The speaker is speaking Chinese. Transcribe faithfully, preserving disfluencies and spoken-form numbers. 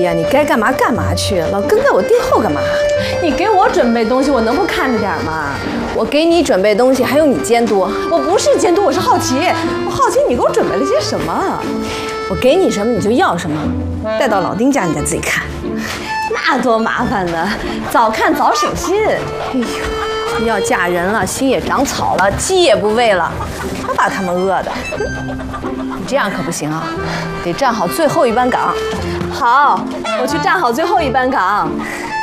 呀，你该干嘛干嘛去，老跟在我腚后干嘛？ 你给我准备东西，我能不看着点吗？ 我给你准备东西，还用你监督？ 我不是监督，我是好奇，我好奇你给我准备了些什么。 我给你什么你就要什么，带到老丁家你再自己看。 那多麻烦呢，早看早省心。 哎呦，要嫁人了，心也长草了，鸡也不喂了，还把他们饿的。你这样可不行啊，得站好最后一班岗。 好，我去站好最后一班岗。